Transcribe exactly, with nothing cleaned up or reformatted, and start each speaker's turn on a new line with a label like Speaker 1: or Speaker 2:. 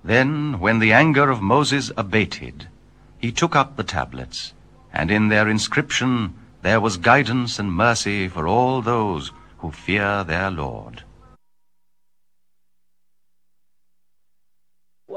Speaker 1: Then, when the anger of Moses abated, he took up the tablets, and in their inscription there was guidance and mercy for all those who fear their Lord.